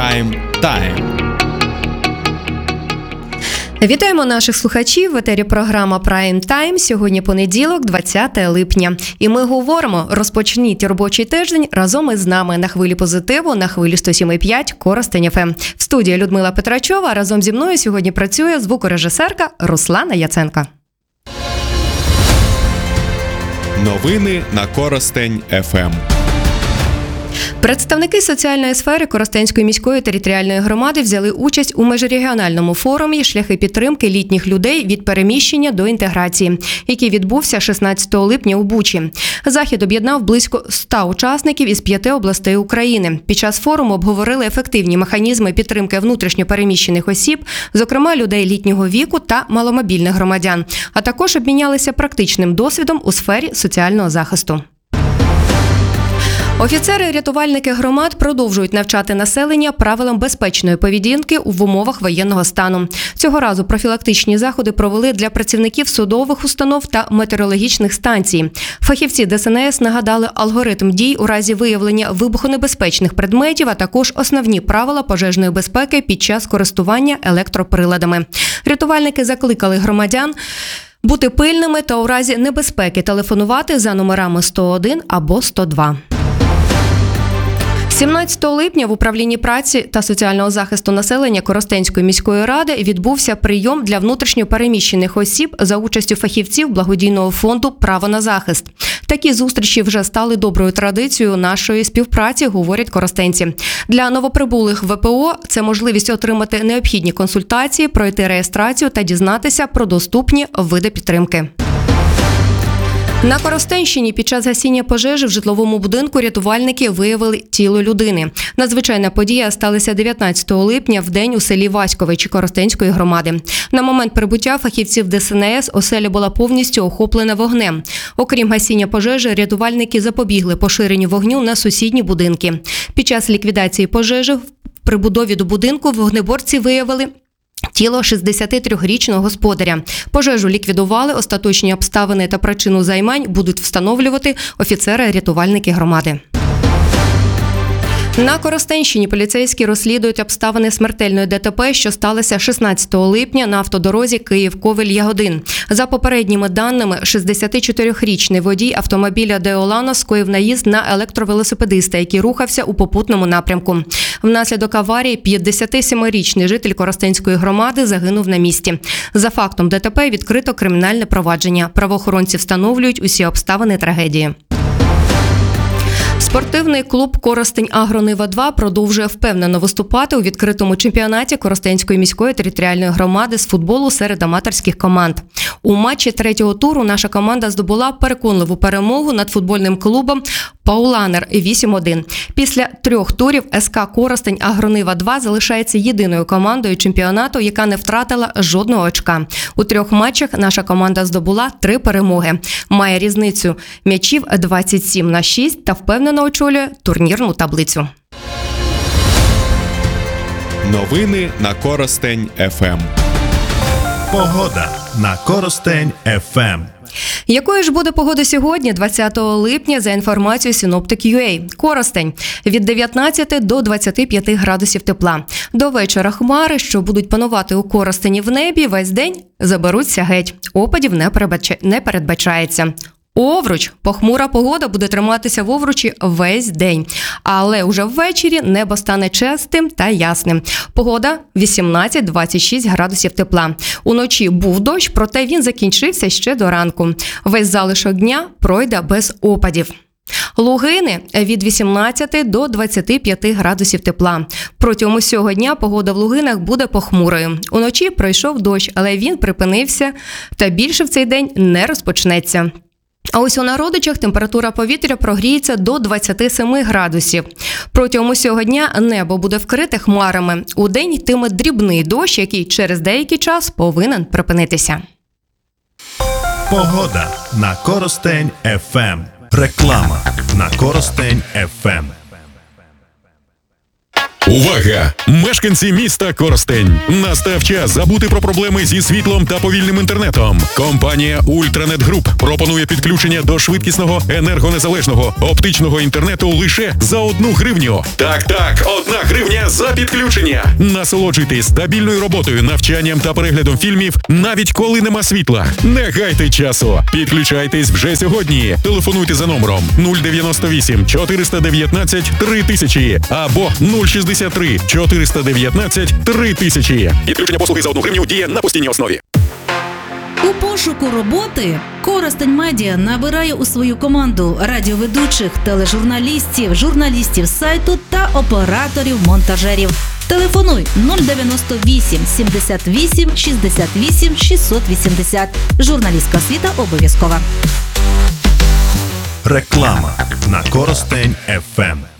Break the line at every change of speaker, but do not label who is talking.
Прайм Тайм.
Вітаємо наших слухачів. В етері програма Prime Time. Сьогодні понеділок, 20 липня. І ми говоримо, розпочніть робочий тиждень разом із нами на хвилі позитиву, на хвилі 107,5 Коростень ФМ. В студії Людмила Петрачова, разом зі мною сьогодні працює звукорежисерка Руслана Яценка.
Новини на Коростень ФМ.
Представники соціальної сфери Коростенської міської територіальної громади взяли участь у міжрегіональному форумі «Шляхи підтримки літніх людей від переміщення до інтеграції», який відбувся 16 липня у Бучі. Захід об'єднав близько 100 учасників із 5 областей України. Під час форуму обговорили ефективні механізми підтримки внутрішньо переміщених осіб, зокрема людей літнього віку та маломобільних громадян, а також обмінялися практичним досвідом у сфері соціального захисту. Офіцери-рятувальники громад продовжують навчати населення правилам безпечної поведінки в умовах воєнного стану. Цього разу профілактичні заходи провели для працівників судових установ та метеорологічних станцій. Фахівці ДСНС нагадали алгоритм дій у разі виявлення вибухонебезпечних предметів, а також основні правила пожежної безпеки під час користування електроприладами. Рятувальники закликали громадян бути пильними та у разі небезпеки телефонувати за номерами 101 або 102. 17 липня в управлінні праці та соціального захисту населення Коростенської міської ради відбувся прийом для внутрішньо переміщених осіб за участю фахівців благодійного фонду «Право на захист». Такі зустрічі вже стали доброю традицією нашої співпраці, говорять коростенці. Для новоприбулих ВПО це можливість отримати необхідні консультації, пройти реєстрацію та дізнатися про доступні види підтримки. На Коростенщині під час гасіння пожежі в житловому будинку рятувальники виявили тіло людини. Надзвичайна подія сталася 19 липня в день у селі Васьковичі Коростенської громади. На момент прибуття фахівців ДСНС оселя була повністю охоплена вогнем. Окрім гасіння пожежі, рятувальники запобігли поширенню вогню на сусідні будинки. Під час ліквідації пожежі в прибудові до будинку вогнеборці виявили тіло 63-річного господаря. Пожежу ліквідували, остаточні обставини та причину займань будуть встановлювати офіцери-рятувальники громади. На Коростенщині поліцейські розслідують обставини смертельної ДТП, що сталося 16 липня на автодорозі Київ-Ковель-Ягодин. За попередніми даними, 64-річний водій автомобіля «Деолано» скоїв наїзд на електровелосипедиста, який рухався у попутному напрямку. Внаслідок аварії 57-річний житель Коростенської громади загинув на місці. За фактом ДТП відкрито кримінальне провадження. Правоохоронці встановлюють усі обставини трагедії. Спортивний клуб «Коростень-Агро Нива-2» продовжує впевнено виступати у відкритому чемпіонаті Коростенської міської територіальної громади з футболу серед аматорських команд. У матчі третього туру наша команда здобула переконливу перемогу над футбольним клубом «Пауланер» 8-1. Після 3 турів СК «Коростень-Агро Нива-2» залишається єдиною командою чемпіонату, яка не втратила жодного очка. У 3 матчах наша команда здобула 3 перемоги. Має різницю м'ячів 27-6 та впевнено очолює турнірну таблицю.
Новини на Коростень ФМ.
Погода на Коростень ФМ.
Якою ж буде погода сьогодні, 20 липня, за інформацією Synoptic.ua? Коростень – від 19 до 25 градусів тепла. До вечора хмари, що будуть панувати у Коростені в небі, весь день заберуться геть. Опадів не передбачається. Овруч. Похмура погода буде триматися в Овручі весь день. Але уже ввечері небо стане чистим та ясним. Погода 18-26 градусів тепла. Уночі був дощ, проте він закінчився ще до ранку. Весь залишок дня пройде без опадів. Лугини – від 18 до 25 градусів тепла. Протягом усього дня погода в Лугинах буде похмурою. Уночі пройшов дощ, але він припинився та більше в цей день не розпочнеться. А ось у Народичах температура повітря прогріється до 27 градусів. Протягом усього дня небо буде вкрите хмарами. Удень йтиме дрібний дощ, який через деякий час повинен припинитися.
Погода на Коростень ФМ. Реклама на Коростень ФМ.
Увага! Мешканці міста Коростень! Настав час забути про проблеми зі світлом та повільним інтернетом. Компанія Ультранет Груп пропонує підключення до швидкісного, енергонезалежного, оптичного інтернету лише за 1 гривню. Так, 1 гривня за підключення. Насолоджуйтесь стабільною роботою, навчанням та переглядом фільмів, навіть коли нема світла. Не гайте часу. Підключайтесь вже сьогодні. Телефонуйте за номером 098 419 3000 або 063 419 3000. Підключення послуги за 1 гривню діє на постійній основі.
У пошуку роботи Коростень Медіа набирає у свою команду радіоведучих, тележурналістів, журналістів сайту та операторів-монтажерів. Телефонуй 098 78 68 680. Журналістська освіта обов'язкова.
Реклама на Коростень FM.